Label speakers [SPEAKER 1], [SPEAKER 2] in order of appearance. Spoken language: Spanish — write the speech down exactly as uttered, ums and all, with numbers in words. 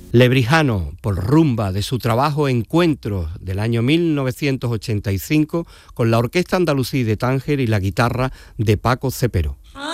[SPEAKER 1] Lebrijano, por rumba de su trabajo Encuentros del año mil novecientos ochenta y cinco con la Orquesta Andalusí de Tánger y la guitarra de Paco Cepero.